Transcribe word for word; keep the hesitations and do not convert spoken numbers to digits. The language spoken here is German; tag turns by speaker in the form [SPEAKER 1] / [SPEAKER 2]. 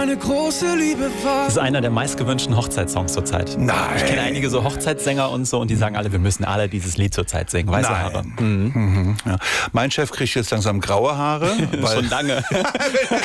[SPEAKER 1] Eine große Liebe war.
[SPEAKER 2] Das ist einer der meistgewünschten Hochzeitssongs zurzeit.
[SPEAKER 3] Nein.
[SPEAKER 2] Ich kenne einige so Hochzeitssänger und so und die sagen alle, wir müssen alle dieses Lied zurzeit singen. Weiße
[SPEAKER 3] Nein.
[SPEAKER 2] Haare.
[SPEAKER 3] Mhm. Mhm. Ja. Mein Chef kriegt jetzt langsam graue Haare. Weil
[SPEAKER 2] Schon lange.